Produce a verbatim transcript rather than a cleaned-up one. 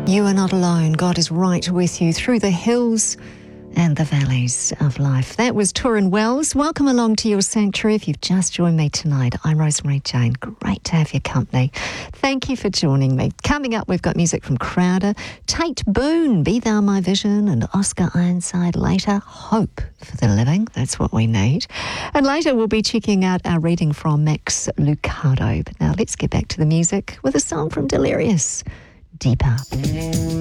You are not alone. God is right with you through the hills and the valleys of life. That was Turin Wells. Welcome along to your sanctuary. If you've just joined me tonight, I'm Rosemary Jane. Great to have your company. Thank you for joining me. Coming up, we've got music from Crowder, Tate Boone, Be Thou My Vision, and Oscar Ironside later, Hope for the Living. That's what we need. And later we'll be checking out our reading from Max Lucado. But now let's get back to the music with a song from Delirious, Deeper.